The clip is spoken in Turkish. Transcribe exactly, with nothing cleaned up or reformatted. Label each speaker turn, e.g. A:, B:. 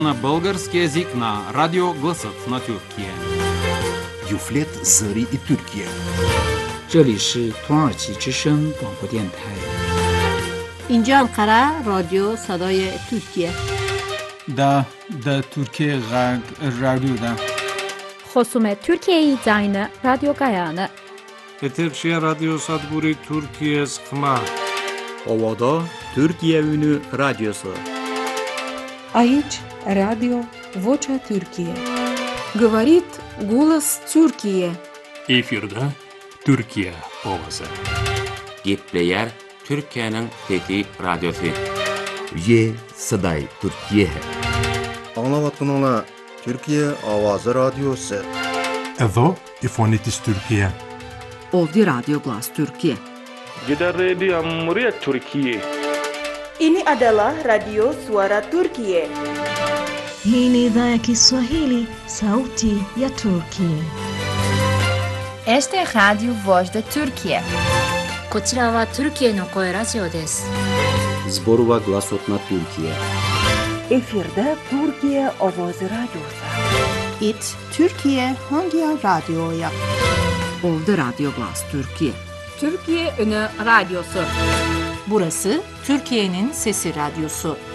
A: На болгарски език на Радио Гласът на Тюркия.
B: Юфлет Зări и Türkiye.
C: 这里是土耳其之声广播电台。
D: اینجا انقره رادیو صدای ترکیه.
E: دا دا Türkiye Radyo'da.
F: خصوم Türkiye Zayını Radyo Gayanı.
G: Eterşehir Radyo Sadburi Türkiye Skma.
H: Ovada Türkiye Ünü Radyosu.
I: Aici Radio Vocea Türkiye.
J: Говорит голос Türkiye.
K: Efirde Türkiye Ovası.
L: Gepleyer Türkiye'nin Fethi Radyosu.
B: Ye Saday Türkiye.
M: Anlavatınla Türkiye Avazı Radyosu.
N: Evo İfonitis Türkiye.
O: Ovdi Radyo Glas Türkiye.
P: Gider Radio Muria Türkiye.
Q: Ini adalah Radio Suara Turkiye.
R: Hii ni idhaa ya Kiswahili, Sauti ya Turkiye.
S: Este é Radio Voz da Turkiye.
T: こちらはトルキエの声ラジオです。
H: Zborova Glasotna Türkiye.
U: Efirde Türkiye Avazı Radyosu.
V: It Türkiye Hangi Radyo'ya?
O: Ovdi Radyo Glas Türkiye.
D: Türkiye Ünü Radyosu.
W: Burası Türkiye'nin Sesi Radyosu.